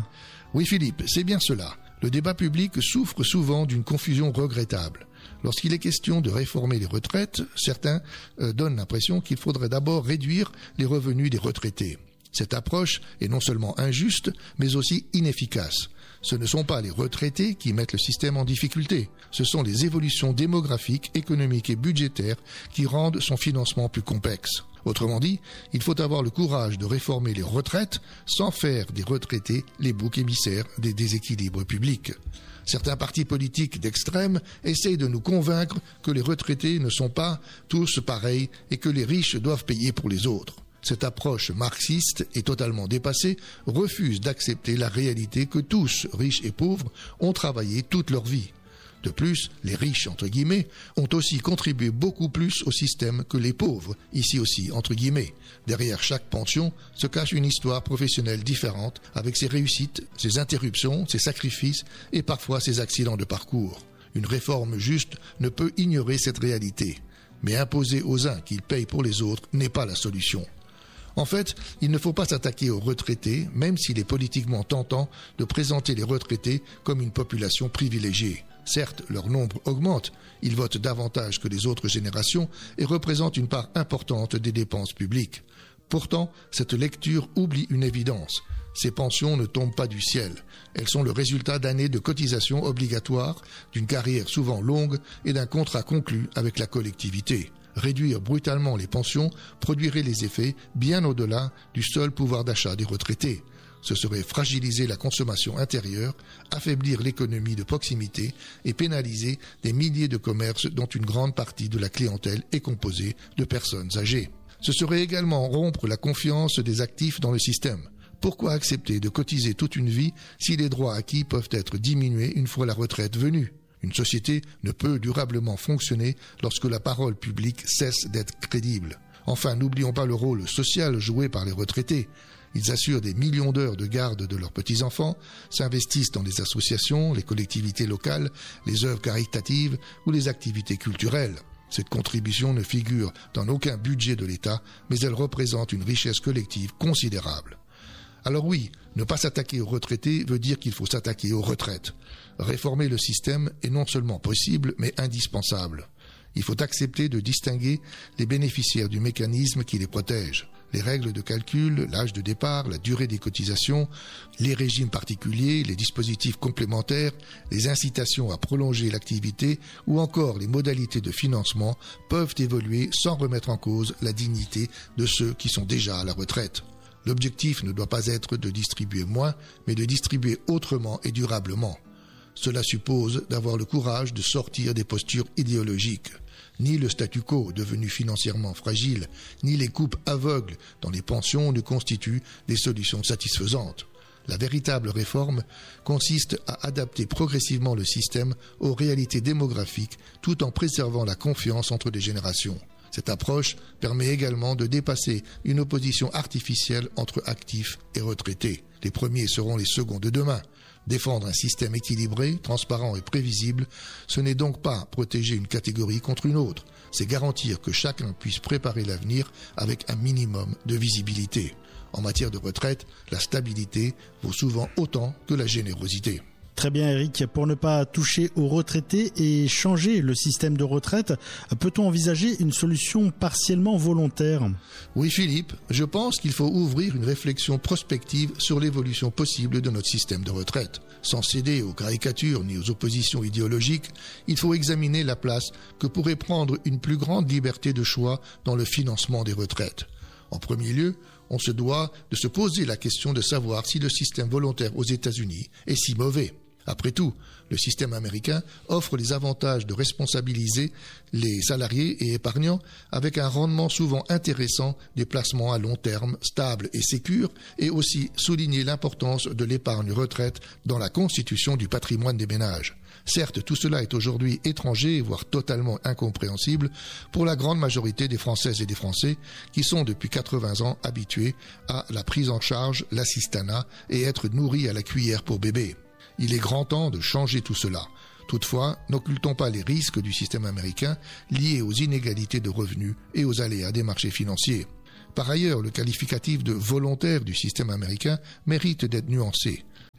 Oui Philippe, c'est bien cela. Le débat public souffre souvent d'une confusion regrettable. Lorsqu'il est question de réformer les retraites, certains donnent l'impression qu'il faudrait d'abord réduire les revenus des retraités. Cette approche est non seulement injuste, mais aussi inefficace. Ce ne sont pas les retraités qui mettent le système en difficulté. Ce sont les évolutions démographiques, économiques et budgétaires qui rendent son financement plus complexe. Autrement dit, il faut avoir le courage de réformer les retraites sans faire des retraités les boucs émissaires des déséquilibres publics. Certains partis politiques d'extrême essayent de nous convaincre que les retraités ne sont pas tous pareils et que les riches doivent payer pour les autres. Cette approche marxiste est totalement dépassée, refuse d'accepter la réalité que tous, riches et pauvres, ont travaillé toute leur vie. De plus, les riches, entre guillemets, ont aussi contribué beaucoup plus au système que les pauvres, ici aussi, entre guillemets. Derrière chaque pension se cache une histoire professionnelle différente, avec ses réussites, ses interruptions, ses sacrifices et parfois ses accidents de parcours. Une réforme juste ne peut ignorer cette réalité. Mais imposer aux uns qu'ils payent pour les autres n'est pas la solution. En fait, il ne faut pas s'attaquer aux retraités, même s'il est politiquement tentant de présenter les retraités comme une population privilégiée. Certes, leur nombre augmente, ils votent davantage que les autres générations et représentent une part importante des dépenses publiques. Pourtant, cette lecture oublie une évidence. Ces pensions ne tombent pas du ciel. Elles sont le résultat d'années de cotisations obligatoires, d'une carrière souvent longue et d'un contrat conclu avec la collectivité. Réduire brutalement les pensions produirait les effets bien au-delà du seul pouvoir d'achat des retraités. Ce serait fragiliser la consommation intérieure, affaiblir l'économie de proximité et pénaliser des milliers de commerces dont une grande partie de la clientèle est composée de personnes âgées. Ce serait également rompre la confiance des actifs dans le système. Pourquoi accepter de cotiser toute une vie si les droits acquis peuvent être diminués une fois la retraite venue ? Une société ne peut durablement fonctionner lorsque la parole publique cesse d'être crédible. Enfin, n'oublions pas le rôle social joué par les retraités. Ils assurent des millions d'heures de garde de leurs petits-enfants, s'investissent dans les associations, les collectivités locales, les œuvres caritatives ou les activités culturelles. Cette contribution ne figure dans aucun budget de l'État, mais elle représente une richesse collective considérable. Alors oui, ne pas s'attaquer aux retraités veut dire qu'il faut s'attaquer aux retraites. Réformer le système est non seulement possible, mais indispensable. Il faut accepter de distinguer les bénéficiaires du mécanisme qui les protège. Les règles de calcul, l'âge de départ, la durée des cotisations, les régimes particuliers, les dispositifs complémentaires, les incitations à prolonger l'activité ou encore les modalités de financement peuvent évoluer sans remettre en cause la dignité de ceux qui sont déjà à la retraite. L'objectif ne doit pas être de distribuer moins, mais de distribuer autrement et durablement. Cela suppose d'avoir le courage de sortir des postures idéologiques. Ni le statu quo, devenu financièrement fragile, ni les coupes aveugles dans les pensions ne constituent des solutions satisfaisantes. La véritable réforme consiste à adapter progressivement le système aux réalités démographiques tout en préservant la confiance entre les générations. Cette approche permet également de dépasser une opposition artificielle entre actifs et retraités. Les premiers seront les seconds de demain. Défendre un système équilibré, transparent et prévisible, ce n'est donc pas protéger une catégorie contre une autre, c'est garantir que chacun puisse préparer l'avenir avec un minimum de visibilité. En matière de retraite, la stabilité vaut souvent autant que la générosité. Très bien Eric, pour ne pas toucher aux retraités et changer le système de retraite, peut-on envisager une solution partiellement volontaire ? Oui Philippe, je pense qu'il faut ouvrir une réflexion prospective sur l'évolution possible de notre système de retraite. Sans céder aux caricatures ni aux oppositions idéologiques, il faut examiner la place que pourrait prendre une plus grande liberté de choix dans le financement des retraites. En premier lieu, on se doit de se poser la question de savoir si le système volontaire aux États-Unis est si mauvais. Après tout, le système américain offre les avantages de responsabiliser les salariés et épargnants avec un rendement souvent intéressant des placements à long terme, stables et sécures, et aussi souligner l'importance de l'épargne retraite dans la constitution du patrimoine des ménages. Certes, tout cela est aujourd'hui étranger, voire totalement incompréhensible pour la grande majorité des Françaises et des Français qui sont depuis 80 ans habitués à la prise en charge, l'assistanat et être nourris à la cuillère pour bébé. Il est grand temps de changer tout cela. Toutefois, n'occultons pas les risques du système américain liés aux inégalités de revenus et aux aléas des marchés financiers. Par ailleurs, le qualificatif de volontaire du système américain mérite d'être nuancé.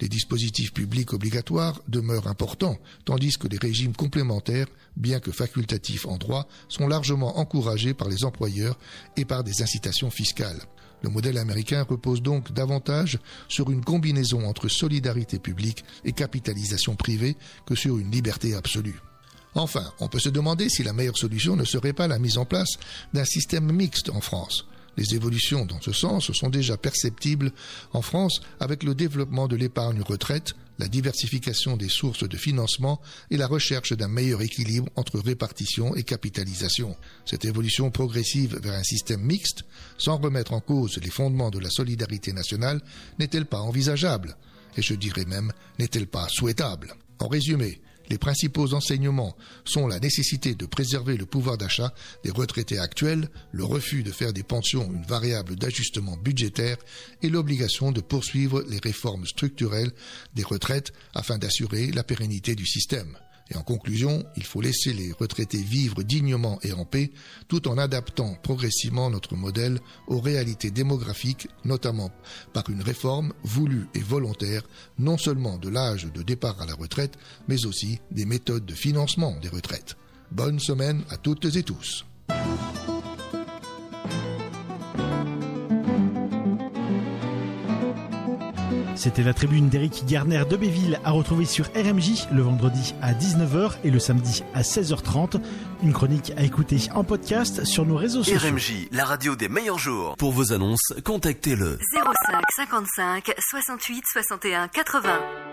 Les dispositifs publics obligatoires demeurent importants, tandis que les régimes complémentaires, bien que facultatifs en droit, sont largement encouragés par les employeurs et par des incitations fiscales. Le modèle américain repose donc davantage sur une combinaison entre solidarité publique et capitalisation privée que sur une liberté absolue. Enfin, on peut se demander si la meilleure solution ne serait pas la mise en place d'un système mixte en France. Les évolutions dans ce sens sont déjà perceptibles en France avec le développement de l'épargne retraite, la diversification des sources de financement et la recherche d'un meilleur équilibre entre répartition et capitalisation. Cette évolution progressive vers un système mixte, sans remettre en cause les fondements de la solidarité nationale, n'est-elle pas envisageable? Et je dirais même, n'est-elle pas souhaitable? En résumé, les principaux enseignements sont la nécessité de préserver le pouvoir d'achat des retraités actuels, le refus de faire des pensions une variable d'ajustement budgétaire et l'obligation de poursuivre les réformes structurelles des retraites afin d'assurer la pérennité du système. Et en conclusion, il faut laisser les retraités vivre dignement et en paix, tout en adaptant progressivement notre modèle aux réalités démographiques, notamment par une réforme voulue et volontaire, non seulement de l'âge de départ à la retraite, mais aussi des méthodes de financement des retraites. Bonne semaine à toutes et tous. C'était la tribune d'Éric Garner de Béville à retrouver sur RMJ le vendredi à 19h et le samedi à 16h30. Une chronique à écouter en podcast sur nos réseaux sociaux. RMJ, la radio des meilleurs jours. Pour vos annonces, contactez le 05 55 68 61 80.